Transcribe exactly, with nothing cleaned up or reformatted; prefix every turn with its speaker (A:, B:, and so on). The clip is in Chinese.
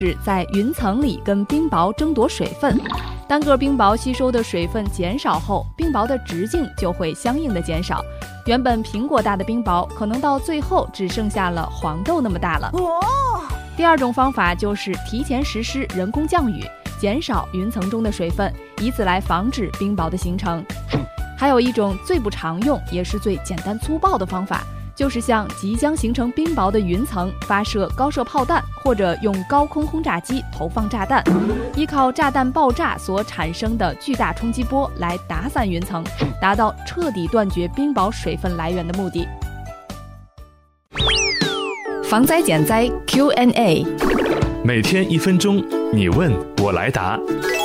A: 是在云层里跟冰雹争夺水分。单个冰雹吸收的水分减少后，冰雹的直径就会相应的减少。原本苹果大的冰雹，可能到最后只剩下了黄豆那么大了。第二种方法就是提前实施人工降雨，减少云层中的水分，以此来防止冰雹的形成。还有一种最不常用，也是最简单粗暴的方法，就是向即将形成冰雹的云层发射高射炮弹，或者用高空轰炸机投放炸弹，依靠炸弹爆炸所产生的巨大冲击波来打散云层，达到彻底断绝冰雹水分来源的目的。防灾减灾 Q and A，
B: 每天一分钟，你问我来答。